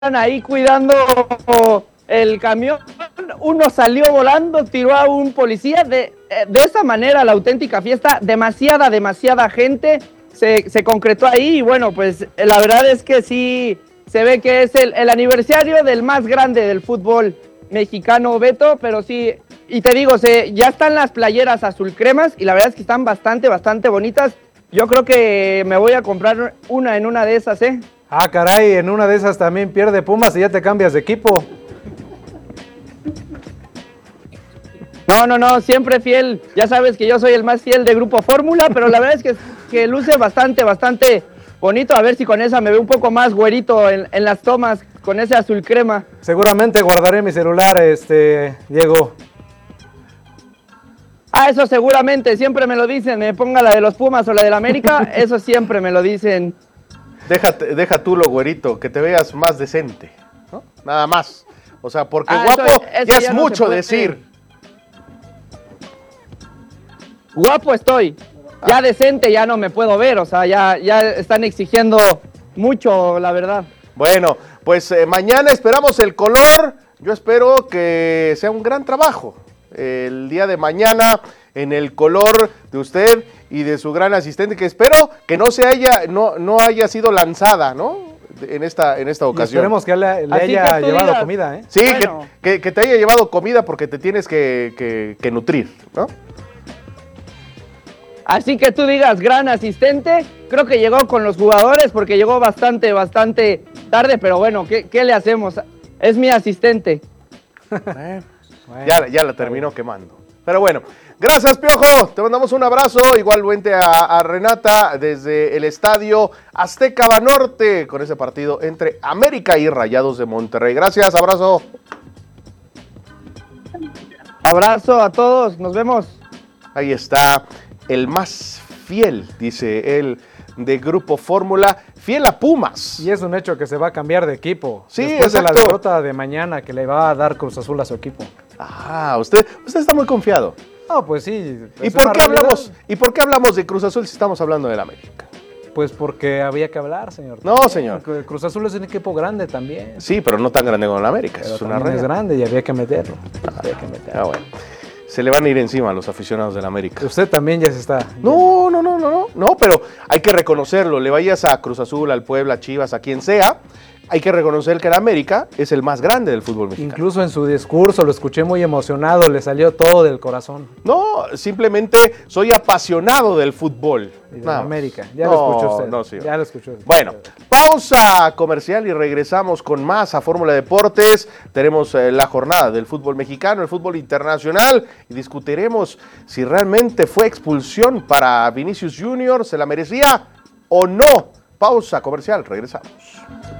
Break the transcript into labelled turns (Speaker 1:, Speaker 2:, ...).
Speaker 1: ahí cuidando el camión, uno salió volando, tiró a un policía. De esa manera la auténtica fiesta, demasiada gente se concretó ahí. Y bueno, pues la verdad es que sí se ve que es el aniversario del más grande del fútbol mexicano, Beto, pero sí, y te digo, ya están las playeras azul cremas y la verdad es que están bastante bonitas. Yo creo que me voy a comprar una en una de esas, ¿eh?
Speaker 2: Ah, caray, en una de esas también pierde Pumas y ya te cambias de equipo.
Speaker 1: No, siempre fiel. Ya sabes que yo soy el más fiel de Grupo Fórmula, pero la verdad es que luce bastante bonito. A ver si con esa me veo un poco más güerito en las tomas, con ese azul crema.
Speaker 2: Seguramente guardaré mi celular, Diego.
Speaker 1: Ah, eso seguramente, siempre me lo dicen. Me ponga la de los Pumas o la del América, eso siempre me lo dicen.
Speaker 3: Deja tú lo güerito, que te veas más decente, ¿no? Nada más. O sea, porque guapo
Speaker 1: eso
Speaker 3: ya es
Speaker 1: no
Speaker 3: mucho
Speaker 1: puede
Speaker 3: decir.
Speaker 1: Guapo estoy. Ya decente ya no me puedo ver, o sea, ya están exigiendo mucho, la verdad.
Speaker 3: Bueno, pues mañana esperamos el color. Yo espero que sea un gran trabajo el día de mañana en el color de usted y de su gran asistente, que espero que no haya sido lanzada, ¿no? En esta ocasión. Y
Speaker 2: esperemos que le haya llevado comida, ¿eh?
Speaker 3: Sí, bueno, que te haya llevado comida porque te tienes que nutrir, ¿no?
Speaker 1: Así que tú digas, gran asistente, creo que llegó con los jugadores porque llegó bastante tarde, pero bueno, ¿qué le hacemos? Es mi asistente.
Speaker 3: Bueno, ya la terminó quemando. Pero bueno, gracias, Piojo, te mandamos un abrazo, igualmente a Renata desde el estadio Azteca Banorte con ese partido entre América y Rayados de Monterrey. Gracias, abrazo.
Speaker 1: Abrazo a todos, nos vemos.
Speaker 3: Ahí está el más fiel, dice él, de Grupo Fórmula, fiel a Pumas.
Speaker 2: Y es un hecho que se va a cambiar de equipo.
Speaker 3: Sí,
Speaker 2: después
Speaker 3: exacto.
Speaker 2: de la derrota de mañana que le va a dar Cruz Azul a su equipo.
Speaker 3: Ah, usted está muy confiado.
Speaker 2: No, pues sí.
Speaker 3: ¿Y por qué hablamos de Cruz Azul si estamos hablando del América?
Speaker 2: Pues porque había que hablar, señor.
Speaker 3: No, señor.
Speaker 2: Cruz Azul es un equipo grande también.
Speaker 3: Sí, pero no tan grande como el América.
Speaker 2: Pero
Speaker 3: es una
Speaker 2: también es grande y había que meterlo.
Speaker 3: Bueno. Se le van a ir encima a los aficionados del América.
Speaker 2: Usted también ya se está...
Speaker 3: No, pero hay que reconocerlo. Le vayas a Cruz Azul, al Puebla, a Chivas, a quien sea, hay que reconocer que el América es el más grande del fútbol mexicano.
Speaker 2: Incluso en su discurso lo escuché muy emocionado, le salió todo del corazón.
Speaker 3: No, simplemente soy apasionado del fútbol.
Speaker 2: Y de América, ya lo escuchó usted.
Speaker 3: No, señor.
Speaker 2: Ya lo escuchó usted.
Speaker 3: Bueno, pausa comercial y regresamos con más a Fórmula Deportes. Tenemos la jornada del fútbol mexicano, el fútbol internacional y discutiremos si realmente fue expulsión para Vinicius Junior, ¿se la merecía o no? Pausa comercial, regresamos.